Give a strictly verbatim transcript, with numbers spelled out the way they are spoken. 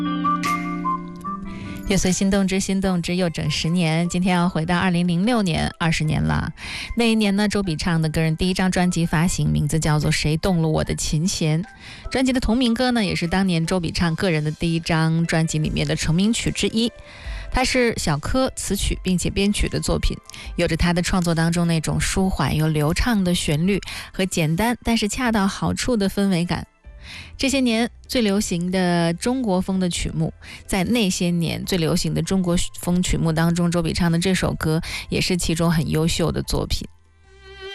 乐随心动之心动之又整十年，今天要回到二零零六年，二十年了。那一年呢，周笔畅的个人第一张专辑发行，名字叫做《谁动了我的琴弦》。专辑的同名歌呢，也是当年周笔畅个人的第一张专辑里面的成名曲之一。它是小柯词曲并且编曲的作品，有着他的创作当中那种舒缓又流畅的旋律和简单但是恰到好处的氛围感。这些年最流行的中国风的曲目，在那些年最流行的中国风曲目当中，周笔畅的这首歌也是其中很优秀的作品。